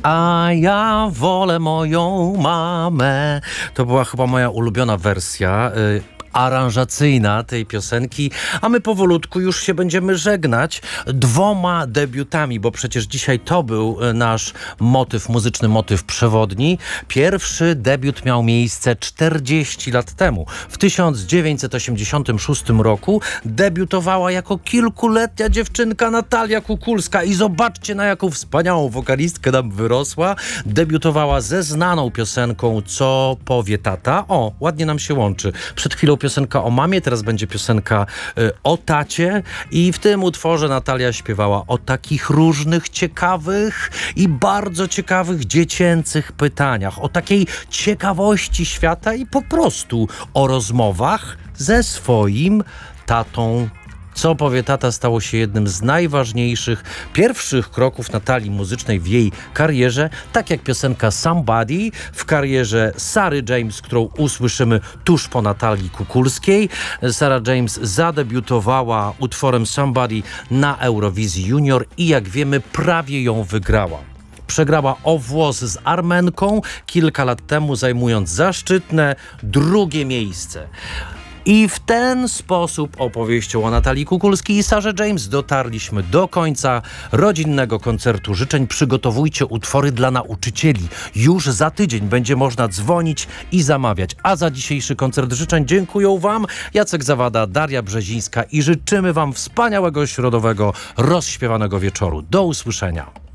A ja wolę moją mamę. To była chyba moja ulubiona wersja aranżacyjna tej piosenki, a my powolutku już się będziemy żegnać 2 debiutami, bo przecież dzisiaj to był nasz muzyczny motyw przewodni. Pierwszy debiut miał miejsce 40 lat temu. W 1986 roku debiutowała jako kilkuletnia dziewczynka Natalia Kukulska i zobaczcie, na jaką wspaniałą wokalistkę nam wyrosła. Debiutowała ze znaną piosenką Co powie tata. O, ładnie nam się łączy. Przed chwilą piosenka o mamie, teraz będzie piosenka o tacie i w tym utworze Natalia śpiewała o takich różnych ciekawych i bardzo ciekawych dziecięcych pytaniach, o takiej ciekawości świata i po prostu o rozmowach ze swoim tatą. Co powie tata stało się jednym z najważniejszych pierwszych kroków Natalii muzycznej w jej karierze, tak jak piosenka Somebody w karierze Sary James, którą usłyszymy tuż po Natalii Kukulskiej. Sara James zadebiutowała utworem Somebody na Eurowizji Junior i jak wiemy prawie ją wygrała. Przegrała o włos z Armenką kilka lat temu, zajmując zaszczytne 2. miejsce. I w ten sposób opowieścią o Natalii Kukulskiej i Sarze James dotarliśmy do końca rodzinnego koncertu życzeń. Przygotowujcie utwory dla nauczycieli. Już za tydzień będzie można dzwonić i zamawiać. A za dzisiejszy koncert życzeń dziękuję Wam Jacek Zawada, Daria Brzezińska i życzymy Wam wspaniałego środowego, rozśpiewanego wieczoru. Do usłyszenia.